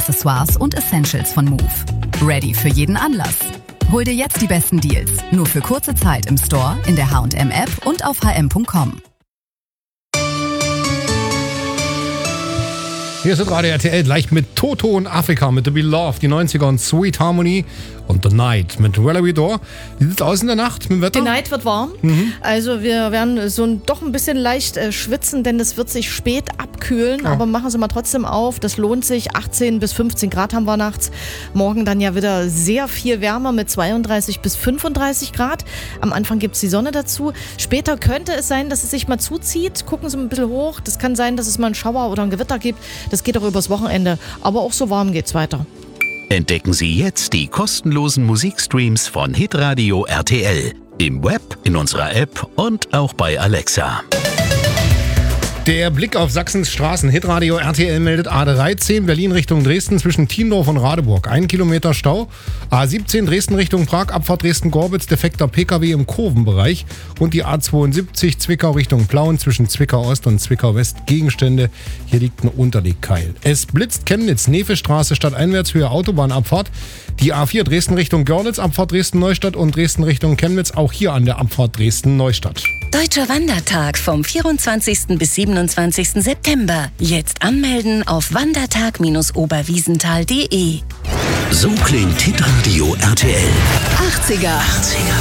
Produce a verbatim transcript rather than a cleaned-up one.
Accessoires und Essentials von Move. Ready für jeden Anlass. Hol dir jetzt die besten Deals. Nur für kurze Zeit im Store, in der H und M App und auf h m punkt com. Hier ist Radio R T L gleich mit Toto und Afrika, mit The Beloved, die neunziger und Sweet Harmony und The Night mit Valerie Dore. Wie sieht's aus in der Nacht mit dem Wetter? Die Night wird warm. Mhm. Also wir werden so ein, doch ein bisschen leicht äh, schwitzen, denn es wird sich spät abkühlen. Ja. Aber machen Sie mal trotzdem auf. Das lohnt sich. achtzehn bis fünfzehn Grad haben wir nachts. Morgen dann ja wieder sehr viel wärmer mit zweiunddreißig bis fünfunddreißig Grad. Am Anfang gibt es die Sonne dazu. Später könnte es sein, dass es sich mal zuzieht. Gucken Sie ein bisschen hoch. Das kann sein, dass es mal einen Schauer oder ein Gewitter gibt. Das geht auch übers Wochenende. Aber auch so warm geht's weiter. Entdecken Sie jetzt die kostenlosen Musikstreams von Hitradio R T L. Im Web, in unserer App und auch bei Alexa. Der Blick auf Sachsens Straßen. Hitradio R T L meldet A dreizehn Berlin Richtung Dresden zwischen Tiendorf und Radeburg. Ein Kilometer Stau. A siebzehn Dresden Richtung Prag, Abfahrt Dresden-Gorbitz, defekter P K W im Kurvenbereich. Und die A zweiundsiebzig Zwickau Richtung Plauen zwischen Zwickau Ost und Zwickau West. Gegenstände. Hier liegt ein Unterlegkeil. Es blitzt Chemnitz, Nefestraße, Stadteinwärtshöhe Autobahnabfahrt. Die A vier Dresden Richtung Görlitz, Abfahrt Dresden-Neustadt und Dresden Richtung Chemnitz. Auch hier an der Abfahrt Dresden-Neustadt. Deutscher Wandertag vom vierundzwanzigsten bis siebenundzwanzigsten September. Jetzt anmelden auf wandertag oberwiesenthal punkt de. So klingt Hitradio R T L. achtziger. achtziger.